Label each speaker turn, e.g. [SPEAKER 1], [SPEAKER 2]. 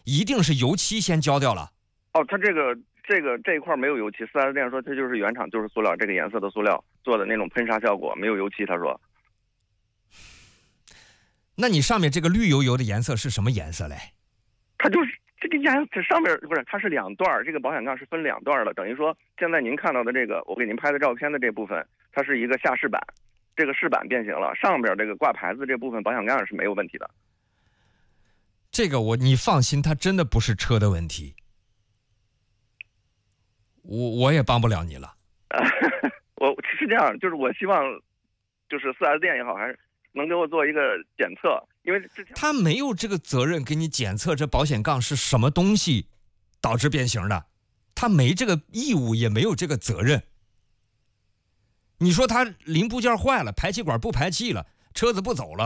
[SPEAKER 1] 一定是油漆先焦掉了。
[SPEAKER 2] 哦，它这一块没有油漆，4S店说它就是原厂就是塑料，这个颜色的塑料做的那种喷砂效果，没有油漆。他说，
[SPEAKER 1] 那你上面这个绿油油的颜色是什么颜色嘞？
[SPEAKER 2] 它就是这个颜色上面不是，它是2段，这个保险杠是分2段的，等于说现在您看到的这个我给您拍的照片的这部分，它是一个下饰板，这个饰板变形了，上边这个挂牌子这部分保险杠是没有问题的。
[SPEAKER 1] 这个你放心，它真的不是车的问题。我也帮不了你了。
[SPEAKER 2] 我是这样，就是我希望，就是 4S 店也好，还是能给我做一个检测，因为之前
[SPEAKER 1] 他没有这个责任给你检测这保险杠是什么东西导致变形的，他没这个义务，也没有这个责任。你说他零部件坏了，排气管不排气了，车子不走了。